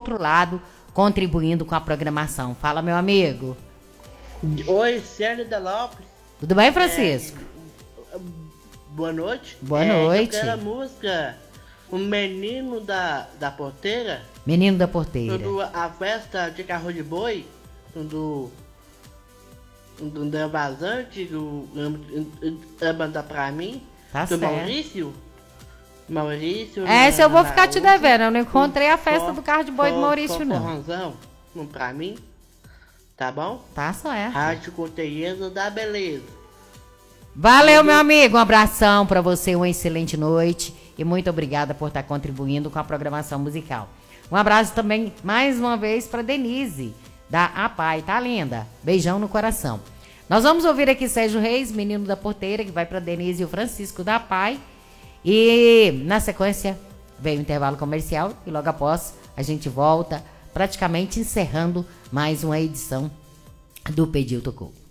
outro lado, contribuindo com a programação. Fala, meu amigo. Oi, Célio da Lopes. Tudo bem, Francisco? Boa noite. Boa noite. Eu quero a música O Menino da Porteira. Menino da Porteira. A festa de carro de boi. Do Vazante, do Banda Pra Mim. Tá do certo. Maurício. Essa eu vou ficar te devendo. Eu não encontrei a festa do carro de boi do Maurício, não. Forrozão, pra mim. Tá bom? Tá certo. Rádio Conteúdo da Beleza. Valeu, meu amigo. Um abração pra você, uma excelente noite. E muito obrigada por estar contribuindo com a programação musical. Um abraço também, mais uma vez, pra Denise, da APAI. Tá, linda? Beijão no coração. Nós vamos ouvir aqui Sérgio Reis, Menino da Porteira, que vai pra Denise e o Francisco da APAI. E na sequência veio o intervalo comercial e logo após a gente volta, praticamente encerrando mais uma edição do Pediu Tocou.